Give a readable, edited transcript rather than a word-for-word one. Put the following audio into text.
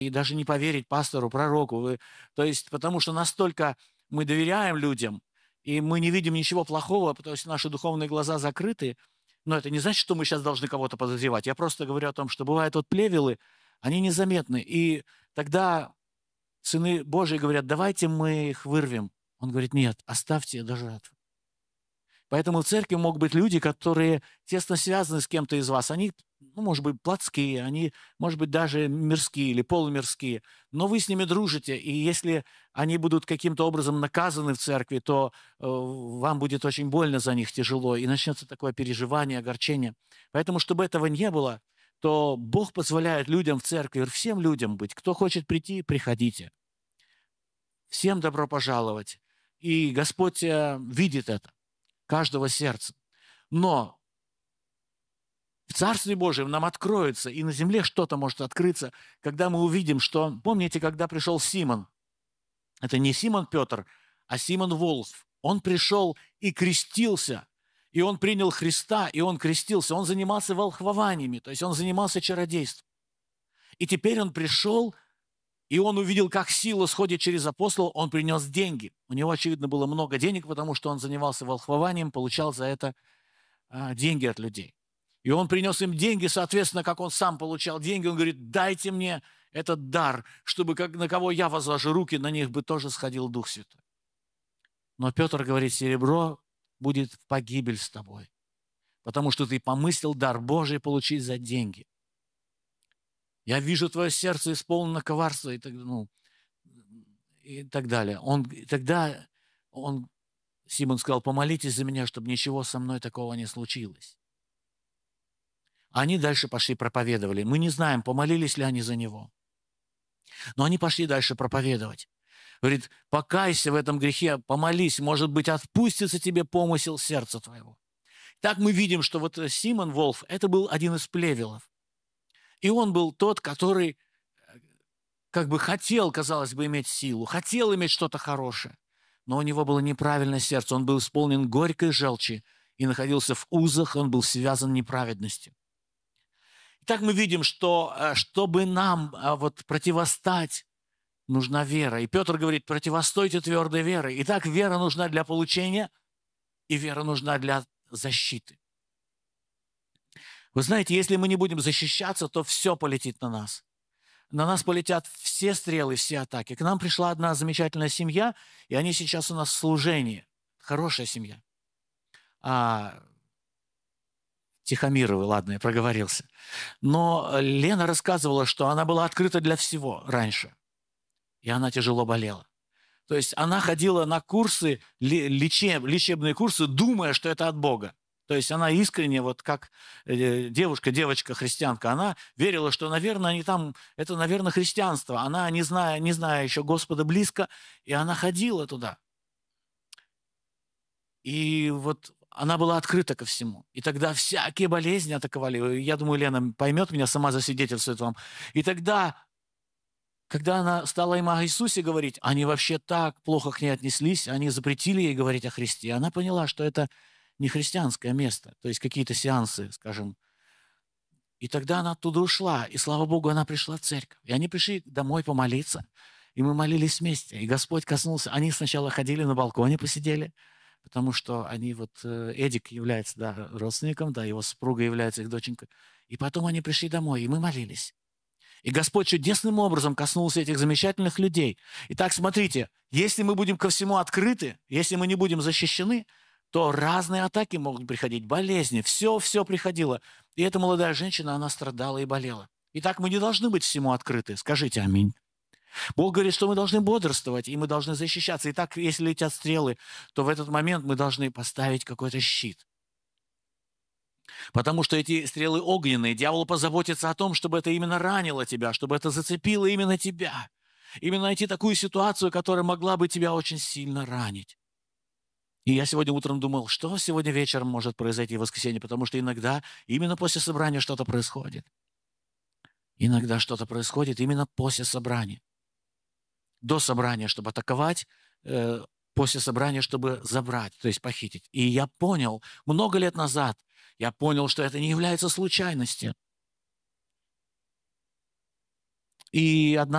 и даже не поверить пастору, пророку. То есть, потому что настолько мы доверяем людям, и мы не видим ничего плохого, потому что наши духовные глаза закрыты. Но это не значит, что мы сейчас должны кого-то подозревать. Я просто говорю о том, что бывают вот плевелы, они незаметны. И тогда сыны Божии говорят, давайте мы их вырвем. Он говорит, нет, оставьте до жатвы. Поэтому в церкви могут быть люди, которые тесно связаны с кем-то из вас. Они, может быть, плотские, они, может быть, даже мирские или полумирские. Но вы с ними дружите, и если они будут каким-то образом наказаны в церкви, то вам будет очень больно за них, тяжело, и начнется такое переживание, огорчение. Поэтому, чтобы этого не было, то Бог позволяет людям в церкви, всем людям быть. Кто хочет прийти, приходите. Всем добро пожаловать. И Господь видит это, каждого сердца. Но в Царстве Божьем нам откроется, и на земле что-то может открыться, когда мы увидим, что... Помните, когда пришел Симон? Это не Симон Петр, а Симон Волф. Он пришел и крестился, и он принял Христа, и он крестился. Он занимался волхвованиями, то есть он занимался чародейством. И теперь он пришел, и он увидел, как сила сходит через апостолов, он принес деньги. У него, очевидно, было много денег, потому что он занимался волхвованием, получал за это деньги от людей. И он принес им деньги, соответственно, как он сам получал деньги, он говорит, дайте мне этот дар, чтобы на кого я возложу руки, на них бы тоже сходил Дух Святой. Но Петр говорит, серебро будет в погибель с тобой, потому что ты помыслил дар Божий получить за деньги. Я вижу твое сердце исполнено коварства и так далее. Тогда Симон сказал, помолитесь за меня, чтобы ничего со мной такого не случилось. Они дальше пошли проповедовали. Мы не знаем, помолились ли они за него. Но они пошли дальше проповедовать. Говорит, покайся в этом грехе, помолись, может быть, отпустится тебе помысел сердца твоего. Так мы видим, что вот Симон Волф, это был один из плевелов. И он был тот, который как бы хотел, казалось бы, иметь силу, хотел иметь что-то хорошее. Но у него было неправильное сердце, он был исполнен горькой желчи и находился в узах, он был связан неправедностью. Итак, мы видим, что чтобы нам вот противостать, нужна вера. И Петр говорит, противостойте твердой верой. Итак, вера нужна для получения, и вера нужна для защиты. Вы знаете, если мы не будем защищаться, то все полетит на нас. На нас полетят все стрелы, все атаки. К нам пришла одна замечательная семья, и они сейчас у нас в служении. Хорошая семья. Тихомировы, ладно, я проговорился. Но Лена рассказывала, что она была открыта для всего раньше, и она тяжело болела. То есть она ходила на курсы, лечебные курсы, думая, что это от Бога. То есть она искренне, вот как девочка, христианка, она верила, что, наверное, они там, это, наверное, христианство. Она, не зная еще Господа близко, и она ходила туда. И вот она была открыта ко всему. И тогда всякие болезни атаковали. Я думаю, Лена поймет меня, сама засвидетельствует вам. И тогда, когда она стала им о Иисусе говорить, они вообще так плохо к ней отнеслись, они запретили ей говорить о Христе. И она поняла, что это не христианское место, то есть какие-то сеансы, скажем. И тогда она оттуда ушла, и, слава Богу, она пришла в церковь. И они пришли домой помолиться, и мы молились вместе. И Господь коснулся. Они сначала ходили на балконе, посидели, потому что они Эдик является, родственником, его супруга является их доченькой. И потом они пришли домой, и мы молились. И Господь чудесным образом коснулся этих замечательных людей. Итак, смотрите, если мы будем ко всему открыты, если мы не будем защищены, то разные атаки могут приходить, болезни, все приходило. И эта молодая женщина, она страдала и болела. Итак, мы не должны быть всему открыты. Скажите аминь. Бог говорит, что мы должны бодрствовать, и мы должны защищаться. Итак, если летят стрелы, то в этот момент мы должны поставить какой-то щит. Потому что эти стрелы огненные. Дьявол позаботится о том, чтобы это именно ранило тебя, чтобы это зацепило именно тебя. Именно найти такую ситуацию, которая могла бы тебя очень сильно ранить. И я сегодня утром думал, что сегодня вечером может произойти в воскресенье, потому что иногда именно после собрания что-то происходит. Иногда что-то происходит именно после собрания. До собрания, чтобы атаковать, после собрания, чтобы забрать, то есть похитить. И я понял, много лет назад, я понял, что это не является случайностью. И одна